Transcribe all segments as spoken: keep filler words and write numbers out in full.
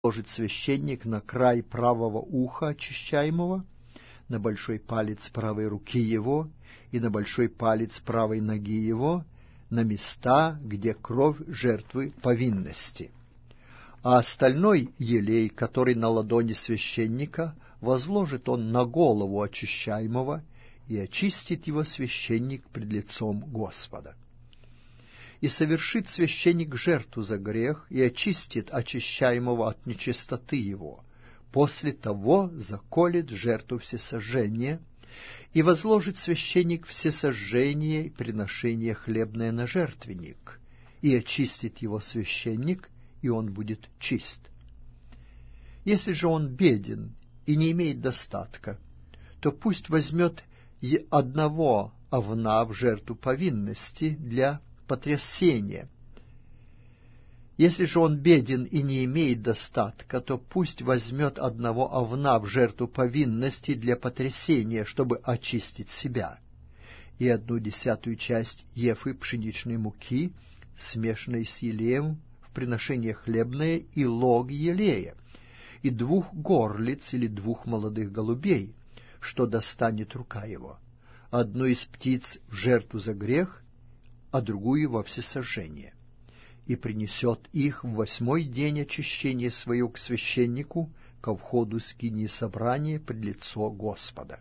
положит священник на край правого уха очищаемого, на большой палец правой руки его и на большой палец правой ноги его, на места, где кровь жертвы повинности. А остальной елей, который на ладони священника, возложит он на голову очищаемого, и очистит его священник пред лицом Господа. И совершит священник жертву за грех, и очистит очищаемого от нечистоты его. После того заколет жертву всесожжения, и возложит священник всесожжение и приношение хлебное на жертвенник, и очистит его священник, и он будет чист. Если же он беден и не имеет достатка, то пусть возьмет одного овна в жертву повинности для потрясения. Если же он беден и не имеет достатка, то пусть возьмет одного овна в жертву повинности для потрясения, чтобы очистить себя, и одну десятую часть ефы пшеничной муки, смешанной с елеем, в приношение хлебное, и лог елея, и двух горлиц или двух молодых голубей, что достанет рука его, одну из птиц в жертву за грех, а другую во всесожжение, и принесет их в восьмой день очищения свое к священнику, ко входу скинии собрания пред лицо Господа.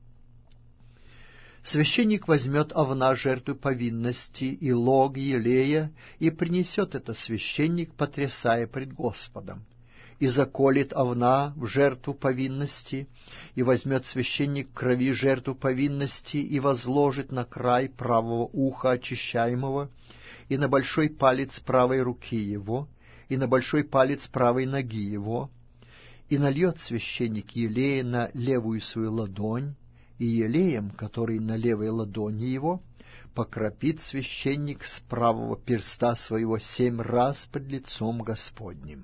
Священник возьмет овна жертвы повинности и лог елея, и принесет это священник, потрясая пред Господом, и заколет овна в жертву повинности, и возьмет священник крови жертву повинности, и возложит на край правого уха очищаемого, и на большой палец правой руки его, и на большой палец правой ноги его, и нальет священник елея на левую свою ладонь, и елеем, который на левой ладони его, покропит священник с правого перста своего семь раз пред лицом Господним.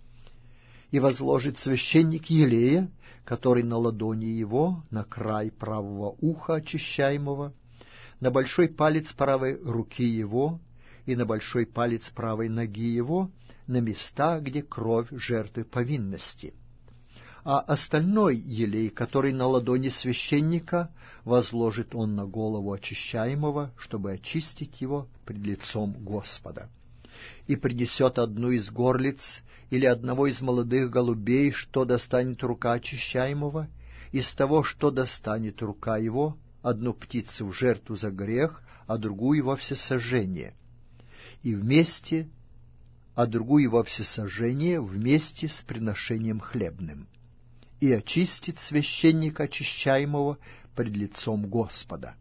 И возложит священник елея, который на ладони его, на край правого уха очищаемого, на большой палец правой руки его и на большой палец правой ноги его, на места, где кровь жертвы повинности. А остальной елей, который на ладони священника, возложит он на голову очищаемого, чтобы очистить его пред лицом Господа. И принесет одну из горлиц или одного из молодых голубей, что достанет рука очищаемого, из того, что достанет рука его, одну птицу в жертву за грех, а другую во всесожжение, и вместе, а другую во всесожжение вместе с приношением хлебным. И очистит священник очищаемого пред лицом Господа.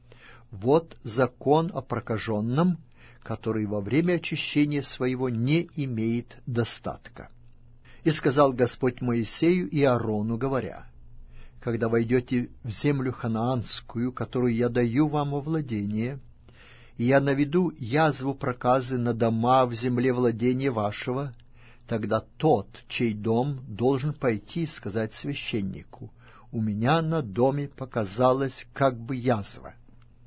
Вот закон о прокаженном, который во время очищения своего не имеет достатка. И сказал Господь Моисею и Аарону, говоря: когда войдете в землю ханаанскую, которую я даю вам во владение, и я наведу язву проказы на дома в земле владения вашего, тогда тот, чей дом, должен пойти и сказать священнику: у меня на доме показалась как бы язва.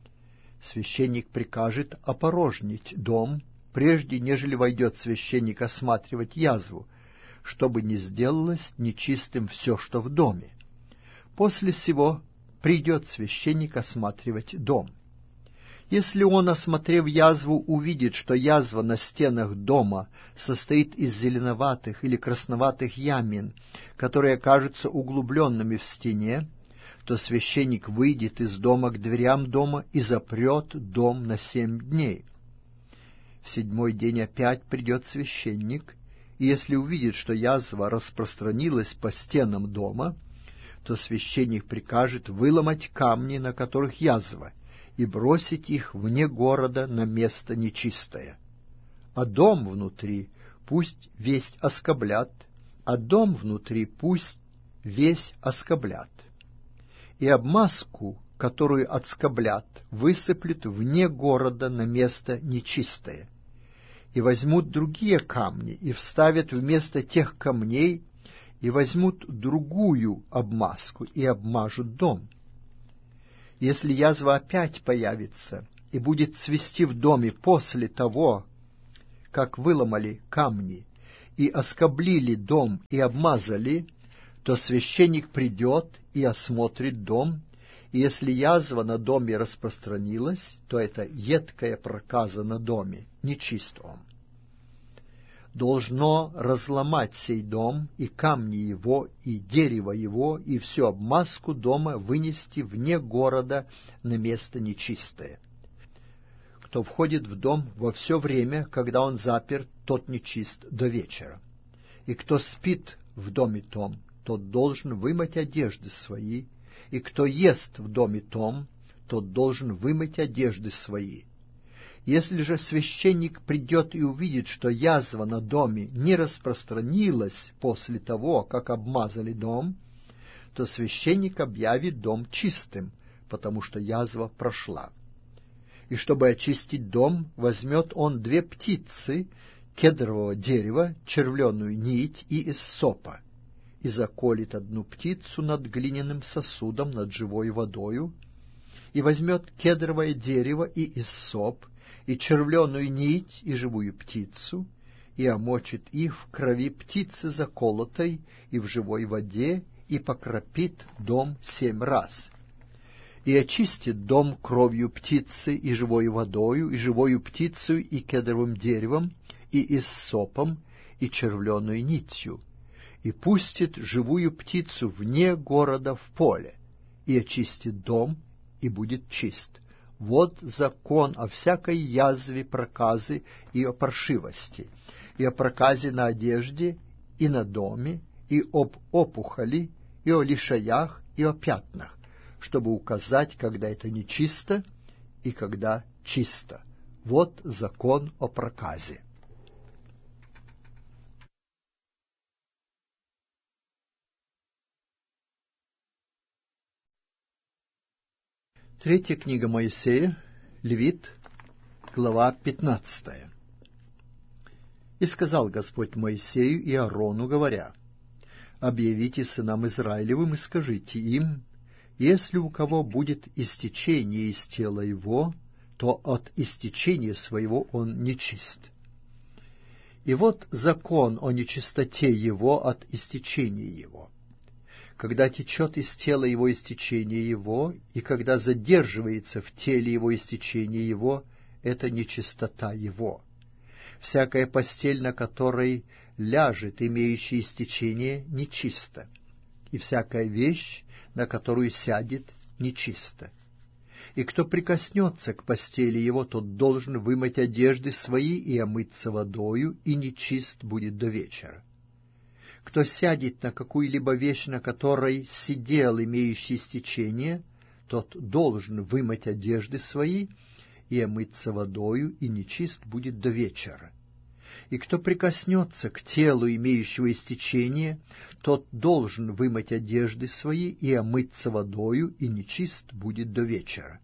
Священник прикажет опорожнить дом, прежде нежели войдет священник осматривать язву, чтобы не сделалось нечистым все, что в доме. После сего придет священник осматривать дом. Если он, осмотрев язву, увидит, что язва на стенах дома состоит из зеленоватых или красноватых ямин, которые окажутся углубленными в стене, то священник выйдет из дома к дверям дома и запрет дом на семь дней. В седьмой день опять придет священник, и если увидит, что язва распространилась по стенам дома, то священник прикажет выломать камни, на которых язва, и бросить их вне города на место нечистое. А дом внутри пусть весь оскоблят, а дом внутри пусть весь оскоблят. И обмазку, которую отскоблят, высыплют вне города на место нечистое. И возьмут другие камни, и вставят вместо тех камней, и возьмут другую обмазку, и обмажут дом. Если язва опять появится и будет цвести в доме после того, как выломали камни, и оскоблили дом и обмазали, то священник придет и осмотрит дом, и если язва на доме распространилась, то это едкая проказа на доме, нечист он. Должно разломать сей дом, и камни его, и дерево его, и всю обмазку дома вынести вне города на место нечистое. Кто входит в дом во все время, когда он заперт, тот нечист до вечера. И кто спит в доме том, тот должен вымыть одежды свои, и кто ест в доме том, тот должен вымыть одежды свои. Если же священник придет и увидит, что язва на доме не распространилась после того, как обмазали дом, то священник объявит дом чистым, потому что язва прошла. И чтобы очистить дом, возьмет он две птицы кедрового дерева, червленую нить и иссопа, и заколет одну птицу над глиняным сосудом, над живой водою, и возьмет кедровое дерево и иссоп, и червленую нить, и живую птицу, и омочит их в крови птицы заколотой и в живой воде, и покропит дом семь раз. И очистит дом кровью птицы и живой водою, и живою птицей, и кедровым деревом, и иссопом, и червленой нитью, и пустит живую птицу вне города в поле, и очистит дом, и будет чист. Вот закон о всякой язве, проказы и о паршивости, и о проказе на одежде, и на доме, и об опухоли, и о лишаях, и о пятнах, чтобы указать, когда это нечисто и когда чисто. Вот закон о проказе. Третья книга Моисея, Левит, глава пятнадцатая. «И сказал Господь Моисею и Аарону, говоря: объявите сынам Израилевым и скажите им: если у кого будет истечение из тела его, то от истечения своего он нечист. И вот закон о нечистоте его от истечения его. Когда течет из тела его истечение его, и когда задерживается в теле его истечение его, это нечистота его. Всякая постель, на которой ляжет имеющий истечение, нечисто, и всякая вещь, на которую сядет, нечисто. И кто прикоснется к постели его, тот должен вымыть одежды свои и омыться водою, и нечист будет до вечера. Кто сядет на какую-либо вещь, на которой сидел имеющий истечение, тот должен вымыть одежды свои и омыться водою, и нечист будет до вечера. И кто прикоснется к телу имеющего истечение, тот должен вымыть одежды свои и омыться водою, и нечист будет до вечера.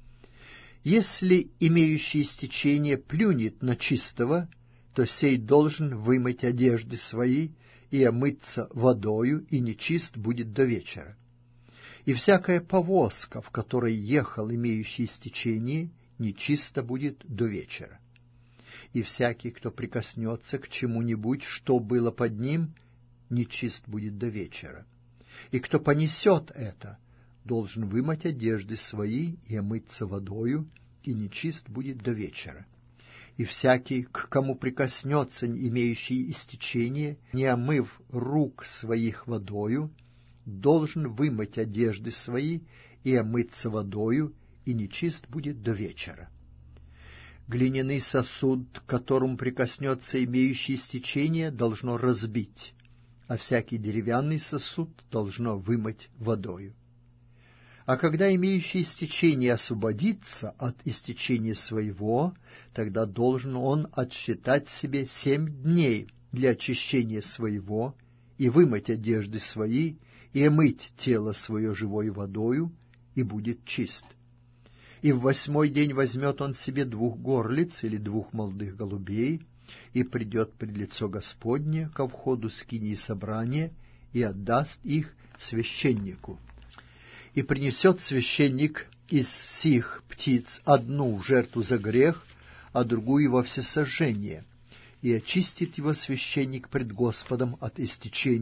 Если имеющий истечение плюнет на чистого, то сей должен вымыть одежды свои и омыться водою, и нечист будет до вечера. И всякая повозка, в которой ехал имеющий истечение, нечисто будет до вечера. И всякий, кто прикоснется к чему-нибудь, что было под ним, нечист будет до вечера. И кто понесет это, должен вымыть одежды свои и омыться водою, и нечист будет до вечера. И всякий, к кому прикоснется имеющий истечение, не омыв рук своих водою, должен вымыть одежды свои и омыться водою, и нечист будет до вечера. Глиняный сосуд, к которому прикоснется имеющий истечение, должно разбить, а всякий деревянный сосуд должно вымыть водою. А когда имеющий истечение освободится от истечения своего, тогда должен он отсчитать себе семь дней для очищения своего, и вымыть одежды свои, и омыть тело свое живой водою, и будет чист. И в восьмой день возьмет он себе двух горлиц или двух молодых голубей, и придет пред лицо Господне ко входу скинии собрания, и отдаст их священнику. И принесет священник из сих птиц одну жертву за грех, а другую во всесожжение, и очистит его священник пред Господом от истечения